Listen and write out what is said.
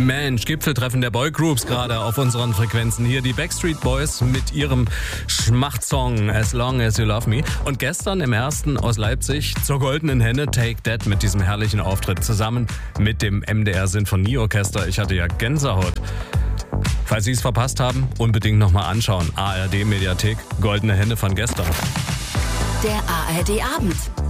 Mensch, Gipfeltreffen der Boygroups gerade auf unseren Frequenzen. Hier die Backstreet Boys mit ihrem Schmachtsong As Long As You Love Me. Und gestern im ersten aus Leipzig zur Goldenen Henne Take That mit diesem herrlichen Auftritt zusammen mit dem MDR Sinfonieorchester. Ich hatte ja Gänsehaut. Falls Sie es verpasst haben, unbedingt nochmal anschauen. ARD Mediathek, Goldene Henne von gestern. Der ARD Abend.